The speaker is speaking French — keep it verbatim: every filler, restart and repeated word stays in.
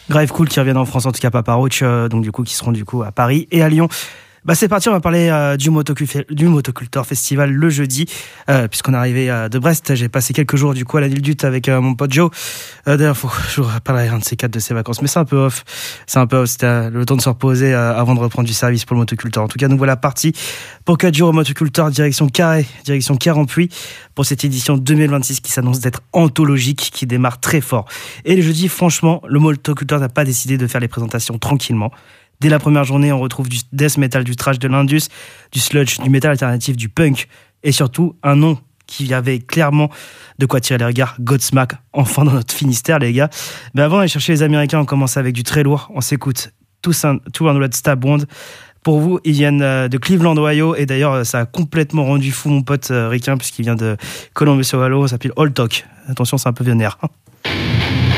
Grave Cool qui reviennent en France, en tout cas pas par Ouch, euh, donc du coup qui seront du coup à Paris et à Lyon. Bah c'est parti, on va parler euh, du, Motocul- du Motocultor Festival le jeudi, euh, puisqu'on est arrivé euh, de Brest. J'ai passé quelques jours du coup à la Nildut avec euh, mon pote Joe. Euh, d'ailleurs, faut je vous rappellerai un de ces quatre de ses vacances, mais c'est un peu off. C'est un peu off, c'était euh, le temps de se reposer euh, avant de reprendre du service pour le Motocultor. En tout cas, nous voilà partis pour quatre jours au Motocultor, direction Carré, direction Quirampuis, pour cette édition deux mille vingt-six qui s'annonce d'être anthologique, qui démarre très fort. Et le jeudi, franchement, le Motocultor n'a pas décidé de faire les présentations tranquillement. Dès la première journée, on retrouve du death metal, du thrash, de l'indus, du sludge, du metal alternatif, du punk et surtout un nom qui avait clairement de quoi tirer les regards, Godsmack, enfin dans notre Finistère les gars. Mais avant d'aller chercher les Américains, on commence avec du très lourd, on s'écoute Two Hundred Stab Wound. Pour vous, ils viennent de Cleveland, Ohio, et d'ailleurs ça a complètement rendu fou mon pote Riquin puisqu'il vient de Columbus, Ohio, ça s'appelle All Talk. Attention, c'est un peu vénère.